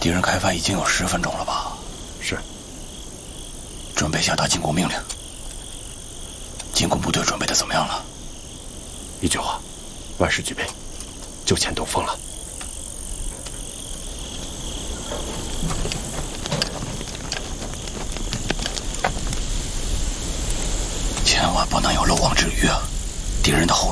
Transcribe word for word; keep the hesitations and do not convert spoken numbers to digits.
敌人开饭已经有十分钟了吧？ 是。 准备下达进攻命令。进攻部队准备的怎么样了？ 依旧啊，万事俱备，就欠东风了。 千万不能有漏网之鱼啊！敌人的后